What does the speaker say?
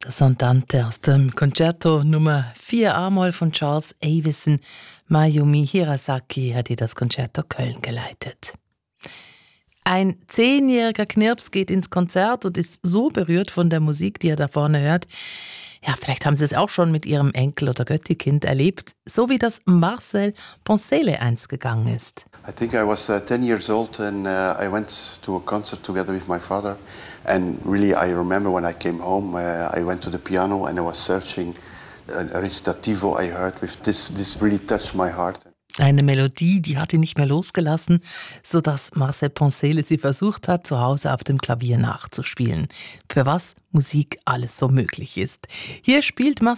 Das Andante aus dem Concerto Nummer 4 A-Moll von Charles Avison. Mayumi Hirasaki hat hier das Concerto Köln geleitet. Ein 10-jähriger Knirps geht ins Konzert und ist so berührt von der Musik, die er da vorne hört. Ja, vielleicht haben Sie es auch schon mit Ihrem Enkel oder Göttikind erlebt, so wie das Marcel Poncele einst gegangen ist. I think I was 10 years old and I went to a concert together with my father. And really I remember when I came home, I went to the piano and I was searching a recitativo I heard with this really touched my heart. Eine Melodie, die hat ihn nicht mehr losgelassen, sodass Marcel Poncele sie versucht hat, zu Hause auf dem Klavier nachzuspielen. Für was Musik alles so möglich ist. Hier spielt Marcel